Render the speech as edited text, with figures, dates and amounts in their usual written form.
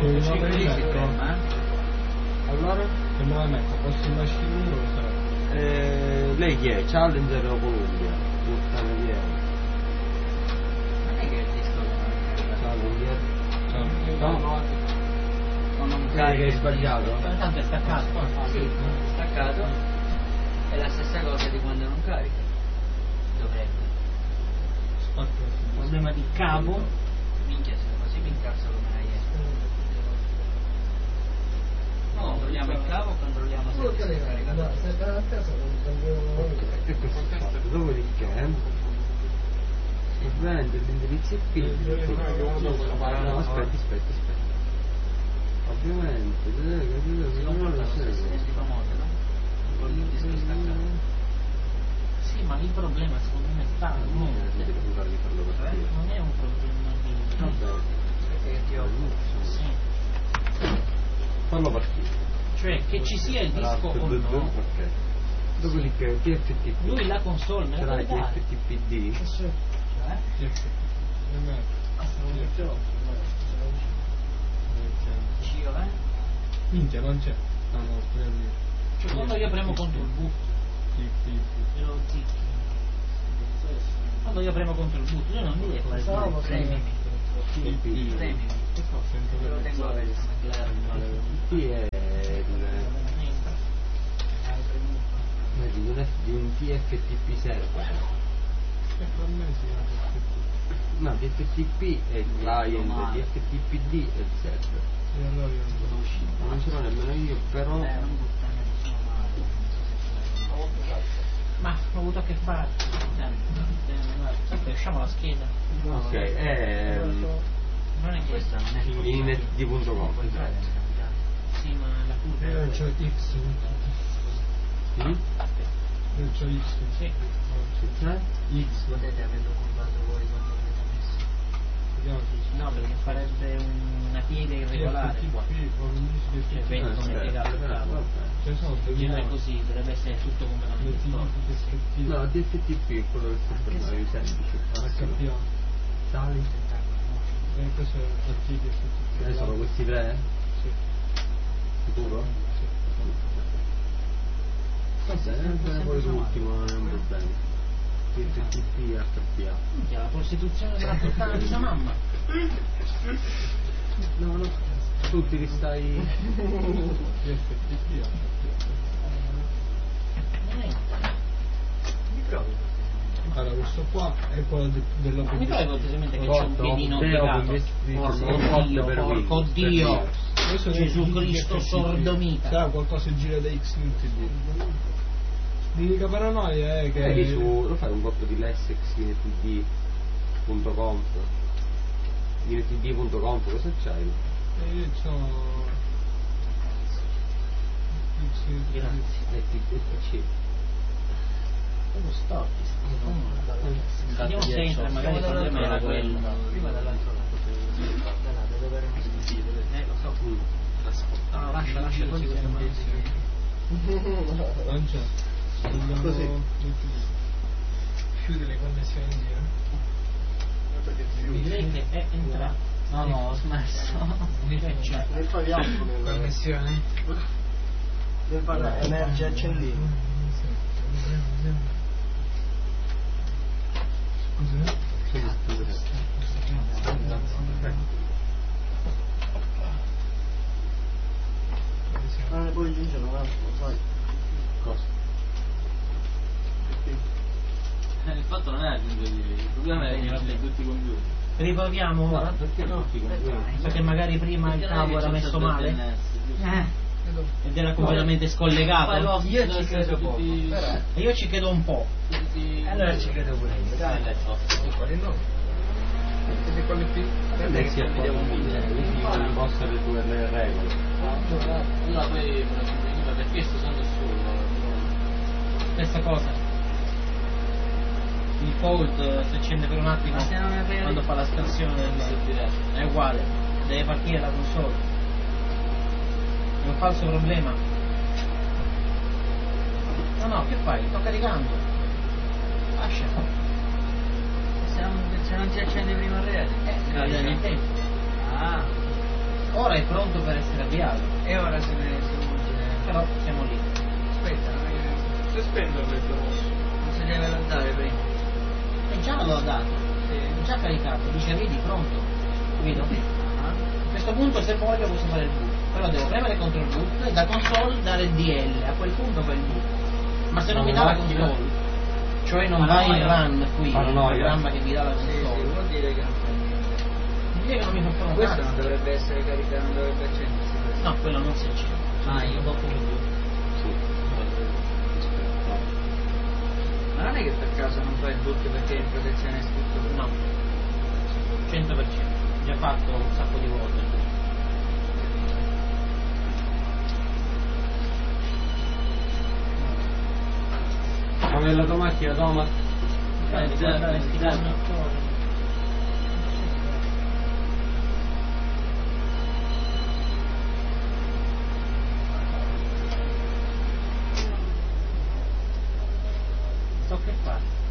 Allora? Che me la metto? Posso lasciare il numero? Lei chi è? Challenger o Columbia? Buttare via. Non è che il disco Challenger. No. non Sai che hai sbagliato? Tanto è staccato. Sì, è staccato. È la stessa cosa di quando non carica. Dovrebbe. Problema di cavo. Minchia, se così mi incazzo come la ieri. No, controlliamo il cavo, controlliamo se si è caricato. Dopodiché prende l'indirizzo IP. No, aspetta. Ovviamente Si comporta lo stesso identico modo, no? Con il disco staccato. Sì, ma il problema secondo me sta Non è un problema di... Aspetta che ti ho. Sì. Fallo partire. Cioè che ci sia il disco o no. Ok. Dopodiché TFTP. Lui la console me ce la l'hai deve dare. TFTPD? Cioè? Cio, Minchia, non c'è. No, prendi. Cioè quando io premo contro il boot, glielo zicchi. Quando io premo contro il boot, io non mi devo fare il premium. Premium. Io lo tengo aperto. T è di un TFTP server. No, TFTP è il client, TFTPD è il server. Non ce l'ho nemmeno io, però. Non buttare nessuno male. Ma ho avuto a che fare. Lasciamo la scheda. Ok, è Non è Questa non è inetd.com. Sì, ma la curva Io è c'ho X. Io c'ho X. Sì. C'è? X. Potete averlo curvato voi quando l'avete messo. Vediamo se No, perché farebbe una piega irregolare qua. Cioè, vedi come piega il cavo. Ce sono Non è così, dovrebbe essere tutto completamente storto. No, TFTP è quello che sta per noi, semplice. HPA. Sali? Questo è HTTP. Ce ne sono questi tre? Sì. Sicuro? Sì. Va bene, poi l'ultimo non è un problema. TFTP HPA. Minchia, la prostituzione della puttana di sua mamma. No, tu ti ristai. FTP. Mi provi. Allora, questo qua è quello dell'open. Mi trovi cortesemente che c'è un piedino piegato? Porco Dio! Gesù Cristo sordomita! Sarà qualcosa in giro da X nel TD. L'unica paranoia è che Lo fai un botto di Lessex inetd.com. Inetd.com, cosa c'hai? io c'ho Grazie. Sono storti. Vediamo se entra, magari il problema era quello. Prima dall'altro lato. Da là, da dove erano sentiti. Lo so. No, lascia così questo non c'è. Così. Chiude le connessioni in giro. direi che è entrato. No, ho smesso. Che c'è? Ne parliamo come Connessione? ne parla emerge accendino. Ma ne puoi aggiungere un altro, sai? Cosa? Il fatto non è aggiungerli, il problema è che tutti i computer. Riproviamo ora? Perché no? Perché magari prima il cavo era messo male ed era completamente scollegato. Io ci credo poco. E io ci credo un po'. Allora ci credo pure io. Dai, Quali no? Siete quelli qui? Lei si è non posso le tue regole. Allora poi per questo sono solo. Stessa cosa. Il fold si accende per un attimo Ma se non è vero, quando fa la scansione è uguale, deve partire la console. È un falso problema. No, che fai? Sto caricando. Lascia. se non si accende prima il rete. Nel tempo. Ah. Ora ora è pronto per essere avviato. E ora se ne Però siamo lì. aspetta, Se spenderlo il grosso. non si deve lottare prima. E già l'ho dato, Sì. già caricato, dice vedi pronto, capito? A questo punto se voglio posso fare il boot, però devo premere contro il boot e da console dare il DL, a quel punto fai il boot. Ma se non mi dà la console, cioè non va in run qui, il programma che mi dà la Sì, sì, console, vuol dire che non fa niente. vuol dire che non mi fa fare Ma un questo cazzo. non dovrebbe essere caricato, non dovrebbe accendersi questo. No, quello non si accende. Ah, io dopo Ma non è che per caso non fai il boot perché in protezione è scritto? No, 100%, già fatto un sacco di volte il boot. Come la tua macchina, Thomas? Guarda, sti cazzi. So che fa?